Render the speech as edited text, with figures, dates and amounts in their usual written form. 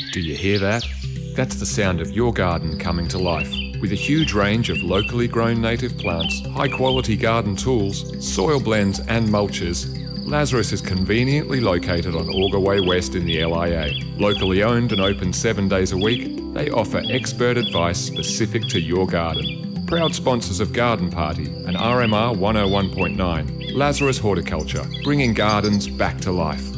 Do you hear that? That's the sound of your garden coming to life. With a huge range of locally grown native plants, high-quality garden tools, soil blends and mulches, Lazarus is conveniently located on Auger Way West in the LIA. Locally owned and open 7 days a week, they offer expert advice specific to your garden. Proud sponsors of Garden Party and RMR 101.9, Lazarus Horticulture, bringing gardens back to life.